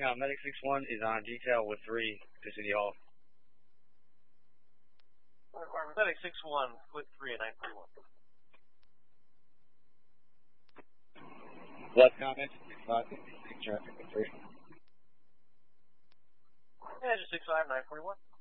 count. Medic 6-1 is on detail with 3 to City Hall. Medic 6-1 with 3 at 941. Left comment, 6-5, traffic with 3. Yeah, just 6-5, 941.